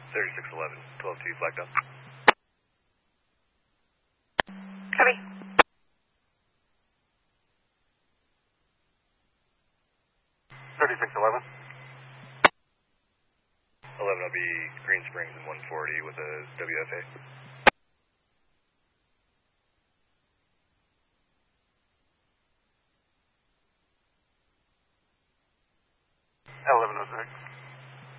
3611, 12-2, flag down. Copy. 3611. 11 will be Green Springs and 140 with a WFA. L1106.